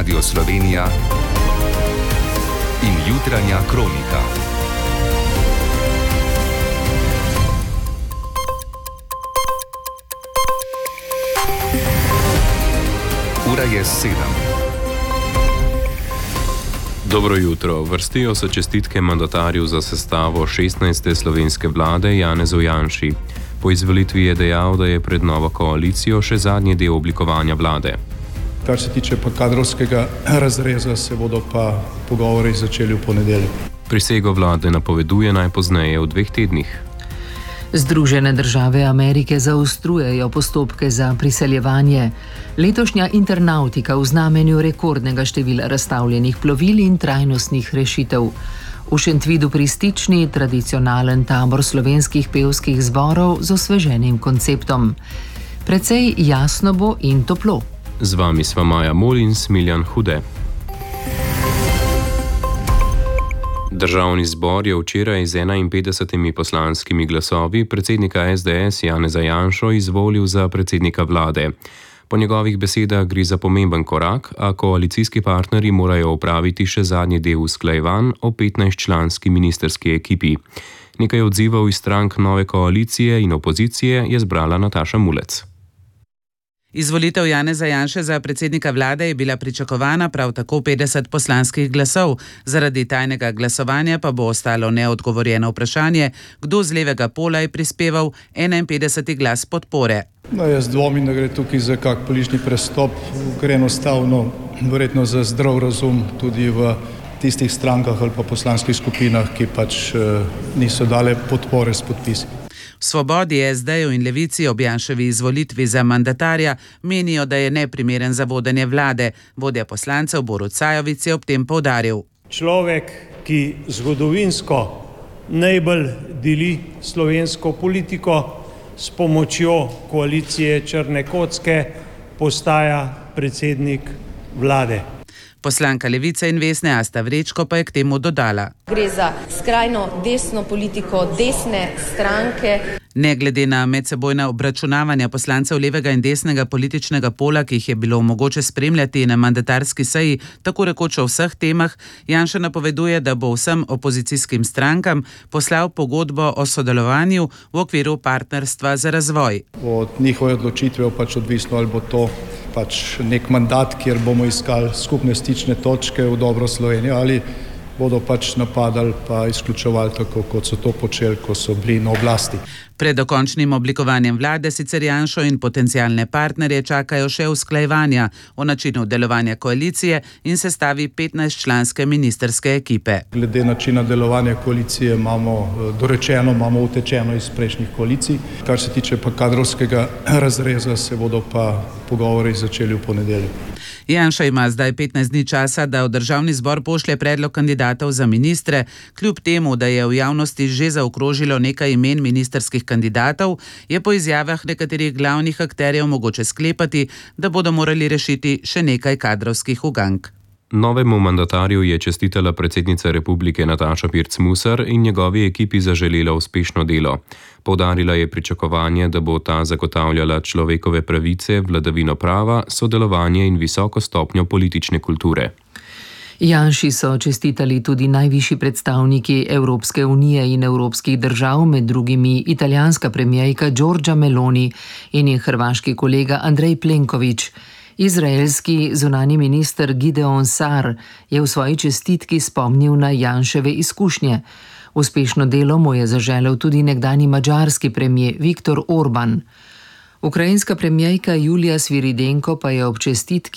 Radio Slovenija in jutranja kronika. Ura je 7. Dobro jutro. Vrstijo se čestitke mandatarju za sestavo 16. slovenske vlade Janezu Janši. Po izvolitvi je dejal, da je pred novo koalicijo še zadnji del oblikovanja vlade. Kar se tiče pa kadrovskega razreza, se bodo pa pogovori začeli v ponedeljek. Prisego vlade napoveduje najpozneje v 2 tednih. Združene države Amerike zaostrujejo postopke za priseljevanje. Letošnja internautika v znamenju rekordnega števila razstavljenih plovil in trajnostnih rešitev. V Šentvidu pri Stični tradicionalen tabor slovenskih pevskih zborov z osveženim konceptom. Precej jasno bo in toplo. Z vami sva Maja Mol in Smiljan Hude. Državni zbor je včeraj z 51 poslanskimi glasovi predsednika SDS Janeza Janšo izvolil za predsednika vlade. Po njegovih besedah gre za pomemben korak, a koalicijski partnerji morajo opraviti še zadnji del usklajevanj o 15-članski ministrski ekipi. Nekaj odzivov iz strank nove koalicije in opozicije je zbrala Nataša Mulec. Izvolitev Janeza Janše za predsednika vlade je bila pričakovana, prav tako 50 poslanskih glasov. Zaradi tajnega glasovanja pa bo ostalo neodgovorjeno vprašanje, kdo z levega pola je prispeval 51 glas podpore. Jaz dvomim, da gre tukaj za kak politični prestop, gre enostavno verjetno za zdrav razum tudi v tistih strankah ali pa poslanskih skupinah, ki pač niso dale podpore s podpisi. V Svobodi, SD-ju in Levici ob Janševi izvolitvi za mandatarja menijo, da je neprimeren za vodenje vlade. Vodja poslancev Borut Sajovic je ob tem poudaril. Človek, ki zgodovinsko najbolj deli slovensko politiko, s pomočjo koalicije črne kocke postaja predsednik vlade. Poslanka Levice in Vesne Asta Vrečko pa je k temu dodala. Gre za skrajno desno politiko desne stranke. Ne glede na medsebojna obračunavanja poslancev levega in desnega političnega pola, ki jih je bilo mogoče spremljati na mandatarski seji, tako rekoč o vseh temah, Janša napoveduje, da bo vsem opozicijskim strankam poslal pogodbo o sodelovanju v okviru partnerstva za razvoj. Od njihove odločitve pač odvisno, ali bo to pač nek mandat, kjer bomo iskali skupne stične točke v dobro Slovenijo, ali bodo pač napadali pa izključevali tako, kot so to počeli, ko so bili na oblasti. Pred dokončnim oblikovanjem vlade sicer Janšo in potencialne partnerje čakajo še usklajevanja o načinu delovanja koalicije in sestavi 15-članske ministrske ekipe. Glede načina delovanja koalicije imamo dorečeno, imamo utečeno iz prejšnjih koalicij. Kar se tiče pa kadrovskega razreza, se bodo pa pogovori začeli v ponedeljek. Janša ima zdaj 15 dni časa, da v državni zbor pošlje predlog kandidatov za ministre. Kljub temu, da je v javnosti že zaokrožilo nekaj imen ministrskih kandidatov, je po izjavah nekaterih glavnih akterjev mogoče sklepati, da bodo morali rešiti še nekaj kadrovskih ugank. Novemu mandatarju je čestitala predsednica republike Nataša Pirc Musar in njegovi ekipi zaželela uspešno delo. Poudarila je pričakovanje, da bo ta zagotavljala človekove pravice, vladavino prava, sodelovanje in visoko stopnjo politične kulture. Janši so čestitali tudi najvišji predstavniki Evropske unije in evropskih držav, med drugimi italijanska premijerka Giorgia Meloni in njen hrvaški kolega Andrej Plenković. Izraelski zunanji minister Gideon Sar je v svoji čestitki spomnil na Janševe izkušnje. Uspešno delo mu je zaželel tudi nekdanji madžarski premier Viktor Orban. Ukrajinska premijerka Julija Sviridenko pa je ob čestitki